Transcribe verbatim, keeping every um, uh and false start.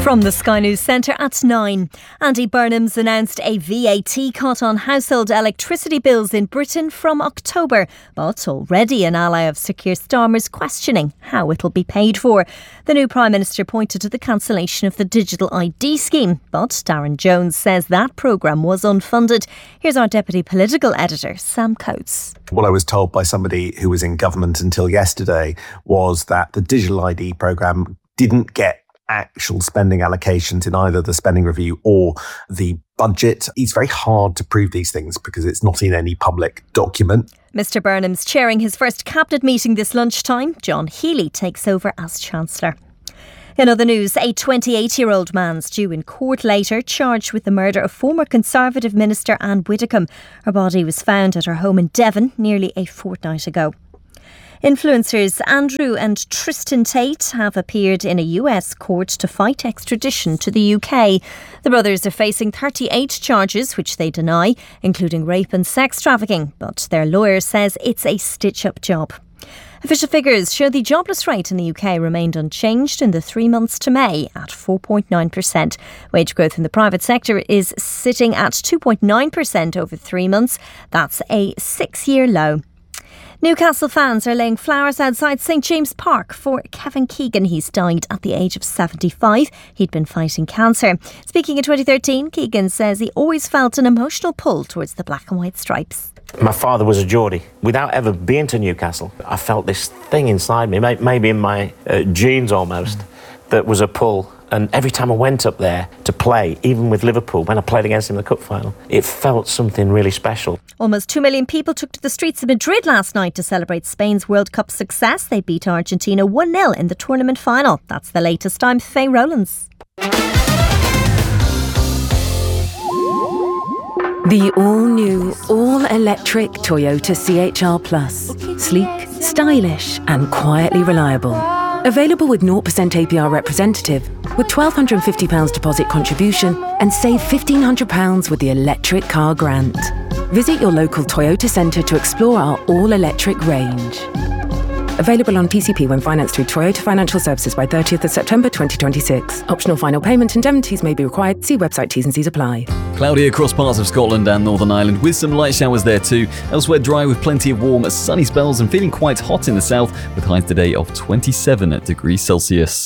From the Sky News Centre at nine. Andy Burnham's announced a V A T cut on household electricity bills in Britain from October, but already an ally of Sir Keir Starmer's questioning how it'll be paid for. The new Prime Minister pointed to the cancellation of the digital I D scheme, but Darren Jones says that programme was unfunded. Here's our Deputy Political Editor, Sam Coates. What I was told by somebody who was in government until yesterday was that the digital I D programme didn't get actual spending allocations in either the spending review or the budget. It's very hard to prove these things because it's not in any public document. Mr Burnham's chairing his first cabinet meeting this lunchtime. John Healey takes over as Chancellor. In other news, a twenty-eight-year-old man's due in court later, charged with the murder of former Conservative Minister Anne Widdecombe. Her body was found at her home in Devon nearly a fortnight ago. Influencers Andrew and Tristan Tate have appeared in a U S court to fight extradition to the U K. The brothers are facing thirty-eight charges, which they deny, including rape and sex trafficking, but their lawyer says it's a stitch-up job. Official figures show the jobless rate in the U K remained unchanged in the three months to May at four point nine percent. Wage growth in the private sector is sitting at two point nine percent over three months. That's a six-year low. Newcastle fans are laying flowers outside St James Park for Kevin Keegan. He's died at the age of seventy-five. He'd been fighting cancer. Speaking in twenty thirteen, Keegan says he always felt an emotional pull towards the black and white stripes. My father was a Geordie. Without ever being to Newcastle, I felt this thing inside me, maybe in my uh, genes almost, that was a pull. And every time I went up there to play, even with Liverpool, when I played against him in the cup final, it felt something really special. Almost two million people took to the streets of Madrid last night to celebrate Spain's World Cup success. They beat Argentina one nil in the tournament final. That's the latest. I'm Faye Rowlands. The all-new, all-electric Toyota C H R Plus. Sleek, stylish and quietly reliable. Available with zero percent A P R representative with one thousand two hundred fifty pounds deposit contribution and save fifteen hundred pounds with the electric car grant. Visit your local Toyota centre to explore our all-electric range. Available on P C P when financed through Toyota Financial Services by thirtieth of September twenty twenty-six. Optional final payment indemnities may be required. See website T's and C's apply. Cloudy across parts of Scotland and Northern Ireland with some light showers there too. Elsewhere dry with plenty of warm sunny spells and feeling quite hot in the south with highs today of twenty-seven degrees Celsius.